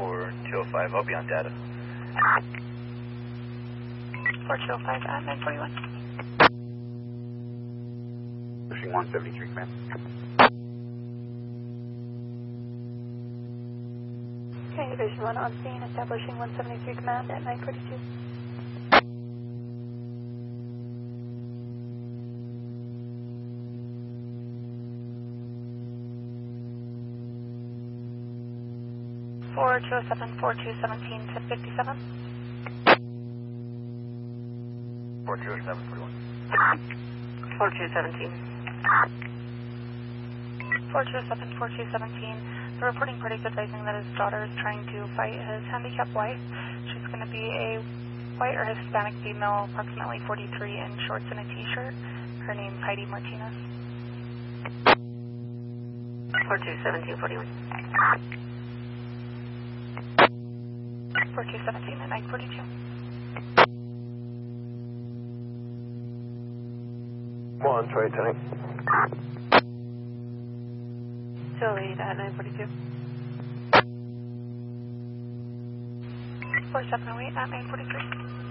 4205, I'll be on data. 4205 at 941. Pushing 173, command. Okay, Division 1 on scene, establishing 173 command at 942. Four 207, 4217 to 57. 4207, 41. 4217. 4207, 4217. The reporting party is advising that his daughter is trying to fight his handicapped wife. She's going to be a white or Hispanic female, approximately 43, in shorts and a t-shirt. Her name's Heidi Martinez. 4217, 41. 4217 at 942. One, try tonight. Still 8 at 942. 4708 at 943.